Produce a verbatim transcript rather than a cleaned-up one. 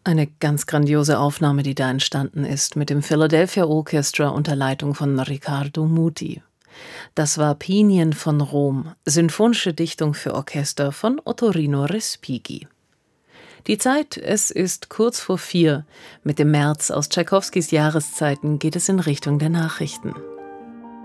Eine ganz grandiose Aufnahme, die da entstanden ist mit dem Philadelphia Orchestra unter Leitung von Riccardo Muti. Das war Pinien von Rom, sinfonische Dichtung für Orchester von Ottorino Respighi. Die Zeit, es ist kurz vor vier. Mit dem März aus Tschaikowskis Jahreszeiten geht es in Richtung der Nachrichten.